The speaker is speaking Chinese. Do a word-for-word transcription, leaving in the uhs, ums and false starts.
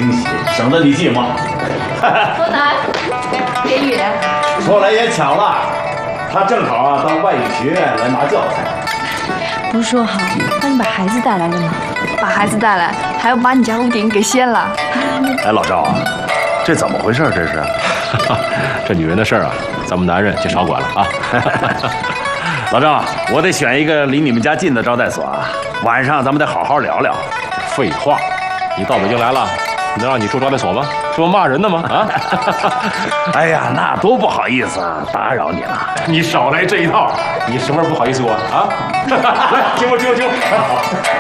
惊喜，省得你寂寞。 多南，田雨， 说来也巧了，他正好啊到外语学院来拿教材。 不是说好帮你把孩子带来了吗？把孩子带来，还要把你家屋顶给掀了。 哎，老赵啊，这怎么回事？这是？ 这女人的事儿啊，咱们男人就少管了啊。 老赵，我得选一个离你们家近的招待所啊，晚上咱们得好好聊聊。 废话，你到北京来了，能让你住招待所吗？是不骂人的吗？啊！ 哎呀，那多不好意思啊，打扰你了。 你少来这一套，你什么时候不好意思我啊？来，请我，请我，请我。